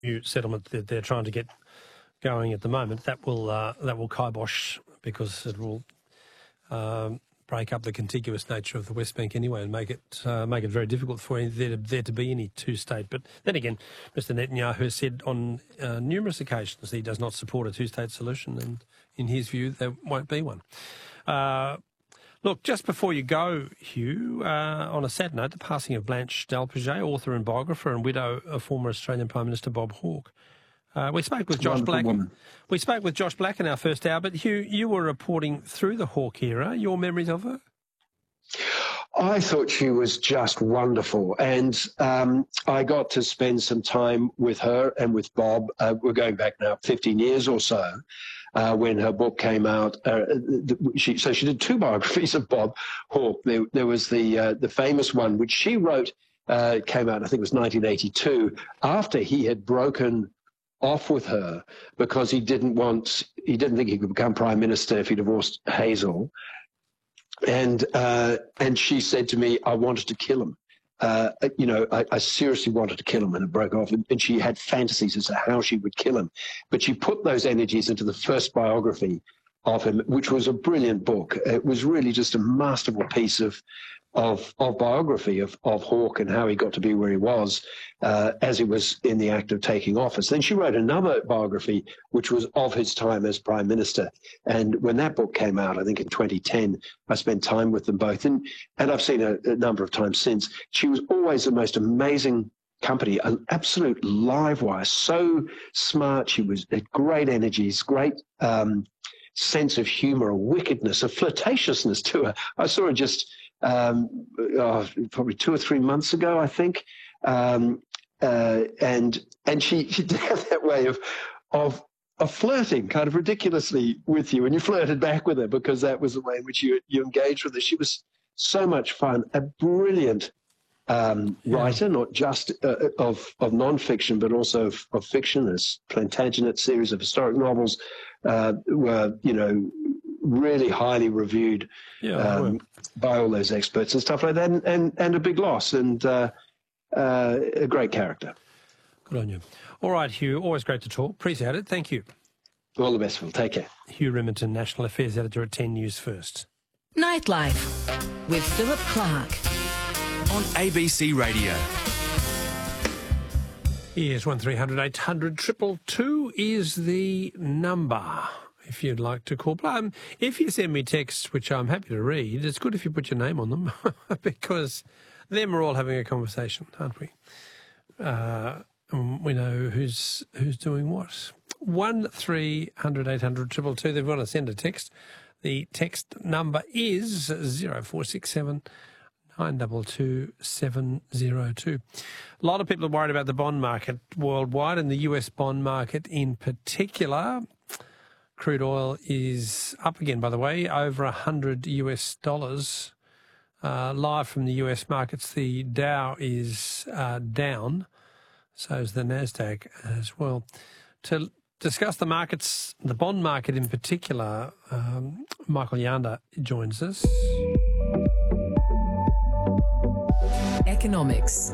new settlement that they're trying to get going at the moment, that will kibosh, because it will break up the contiguous nature of the West Bank anyway, and make it very difficult for there to be any two-state. But then again, Mr. Netanyahu has said on numerous occasions that he does not support a two-state solution, and in his view, there won't be one. Look, just before you go, Hugh, on a sad note, the passing of Blanche Delpage, author and biographer and widow of former Australian Prime Minister Bob Hawke. We spoke with Josh Black. We spoke with Josh Black in our first hour, but Hugh, you were reporting through the Hawke era. Your memories of her? I thought she was just wonderful, and I got to spend some time with her and with Bob. We're going back now 15 years or so, when her book came out. She did two biographies of Bob Hawke. There was the famous one, which she wrote, came out, I think it was 1982, after he had broken off with her because he didn't think he could become Prime Minister if he divorced Hazel. And she said to me, I wanted to kill him. I seriously wanted to kill him when it broke off. And she had fantasies as to how she would kill him. But she put those energies into the first biography of him, which was a brilliant book. It was really just a masterful piece of biography of Hawke and how he got to be where he was as he was in the act of taking office. Then she wrote another biography, which was of his time as Prime Minister. And when that book came out, I think in 2010, I spent time with them both. And I've seen her a number of times since. She was always the most amazing company, an absolute live wire, so smart. She had great energies, great sense of humour, a wickedness, a flirtatiousness to her. I saw her just probably 2 or 3 months ago, I think, and she did have that way of flirting kind of ridiculously with you, and you flirted back with her because that was the way in which you engaged with her. She was so much fun, a brilliant writer, not just of non-fiction, but also of fiction. This Plantagenet series of historic novels were, really highly reviewed by all those experts and stuff like that, and a big loss, and a great character. Good on you. All right, Hugh, always great to talk. Appreciate it. Thank you. All the best, Phil. Take care. Hugh Riminton, National Affairs Editor at 10 News First. Nightlife with Philip Clark on ABC Radio. Yes, 1300 800 222 is the number if you'd like to call. If you send me texts, which I'm happy to read, it's good if you put your name on them because then we're all having a conversation, aren't we? We know who's doing what. 1300 800 222. They want to send a text. The text number is 0467 922 702. A lot of people are worried about the bond market worldwide and the US bond market in particular. Crude oil is up again, by the way, over $100 US. Live from the US markets, the Dow is down, so is the Nasdaq as well. To discuss the markets, the bond market in particular, Michael Yanda joins us. Economics.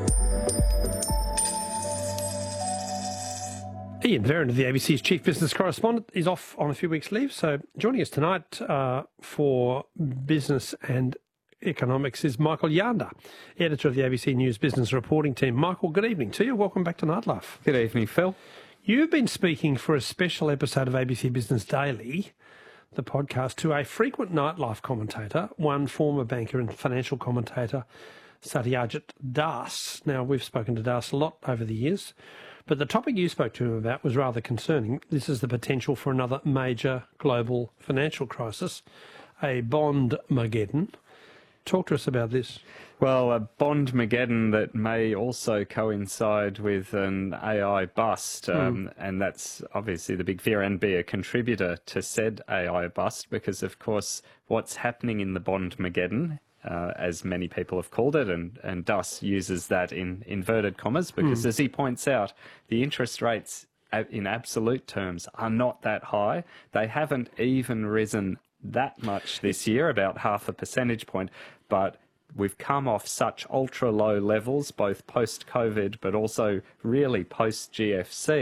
Ian Vernon of the ABC's Chief Business Correspondent is off on a few weeks' leave, so joining us tonight for Business and Economics is Michael Yanda, Editor of the ABC News Business Reporting Team. Michael, good evening to you. Welcome back to Nightlife. Good evening, Phil. You've been speaking for a special episode of ABC Business Daily, the podcast, to a frequent Nightlife commentator, one former banker and financial commentator, Satyajit Das. Now, we've spoken to Das a lot over the years, but the topic you spoke to him about was rather concerning. This is the potential for another major global financial crisis, a bond-mageddon. Talk to us about this. Well, a bond-mageddon that may also coincide with an AI bust, and that's obviously the big fear, and be a contributor to said AI bust, because, of course, what's happening in the bond-mageddon, as many people have called it, and Das uses that in inverted commas, because as he points out, the interest rates in absolute terms are not that high. They haven't even risen that much this year, about 0.5 percentage point, but we've come off such ultra-low levels, both post-COVID but also really post-GFC,